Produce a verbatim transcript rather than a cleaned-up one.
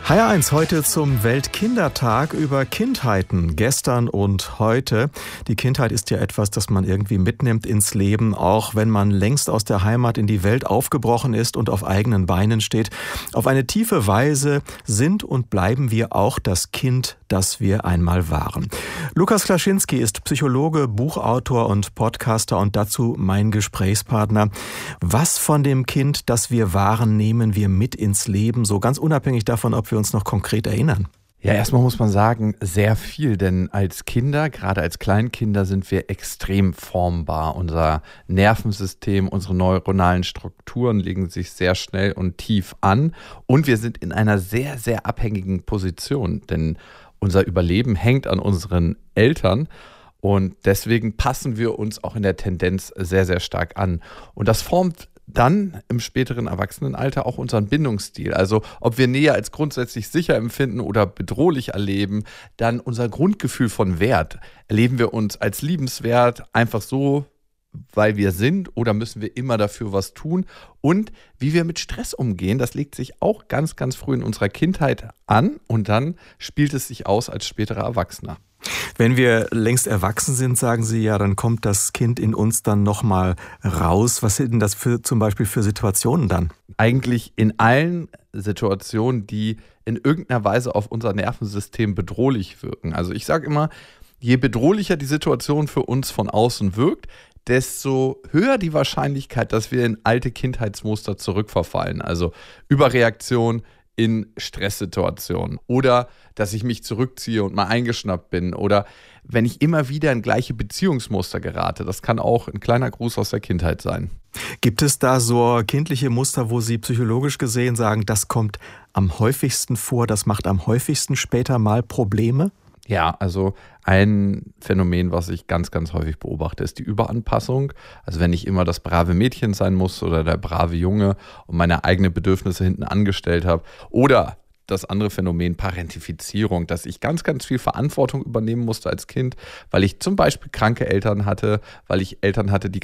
H R eins heute zum Weltkindertag über Kindheiten, gestern und heute. Die Kindheit ist ja etwas, das man irgendwie mitnimmt ins Leben, auch wenn man längst aus der Heimat in die Welt aufgebrochen ist und auf eigenen Beinen steht. Auf eine tiefe Weise sind und bleiben wir auch das Kind, das wir einmal waren. Lukas Klaschinski ist Psychologe, Buchautor und Podcaster und dazu mein Gesprächspartner. Was von dem Kind, das wir waren, nehmen wir mit ins Leben, so ganz unabhängig davon, ob wir uns noch konkret erinnern? Ja, erstmal muss man sagen, sehr viel, denn als Kinder, gerade als Kleinkinder, sind wir extrem formbar. Unser Nervensystem, unsere neuronalen Strukturen legen sich sehr schnell und tief an und wir sind in einer sehr, sehr abhängigen Position, denn unser Überleben hängt an unseren Eltern. Und deswegen passen wir uns auch in der Tendenz sehr, sehr stark an. Und das formt dann im späteren Erwachsenenalter auch unseren Bindungsstil. Also ob wir Nähe als grundsätzlich sicher empfinden oder bedrohlich erleben, dann unser Grundgefühl von Wert. Erleben wir uns als liebenswert, einfach so, weil wir sind, oder müssen wir immer dafür was tun? Und wie wir mit Stress umgehen, das legt sich auch ganz, ganz früh in unserer Kindheit an und dann spielt es sich aus als späterer Erwachsener. Wenn wir längst erwachsen sind, sagen Sie ja, dann kommt das Kind in uns dann nochmal raus. Was sind denn das für, zum Beispiel für Situationen dann? Eigentlich in allen Situationen, die in irgendeiner Weise auf unser Nervensystem bedrohlich wirken. Also ich sage immer, je bedrohlicher die Situation für uns von außen wirkt, desto höher die Wahrscheinlichkeit, dass wir in alte Kindheitsmuster zurückverfallen. Also Überreaktion in Stresssituationen oder dass ich mich zurückziehe und mal eingeschnappt bin oder wenn ich immer wieder in gleiche Beziehungsmuster gerate. Das kann auch ein kleiner Gruß aus der Kindheit sein. Gibt es da so kindliche Muster, wo Sie psychologisch gesehen sagen, das kommt am häufigsten vor, das macht am häufigsten später mal Probleme? Ja, also ein Phänomen, was ich ganz, ganz häufig beobachte, ist die Überanpassung. Also wenn ich immer das brave Mädchen sein muss oder der brave Junge und meine eigenen Bedürfnisse hinten angestellt habe. Oder das andere Phänomen Parentifizierung, dass ich ganz, ganz viel Verantwortung übernehmen musste als Kind, weil ich zum Beispiel kranke Eltern hatte, weil ich Eltern hatte, die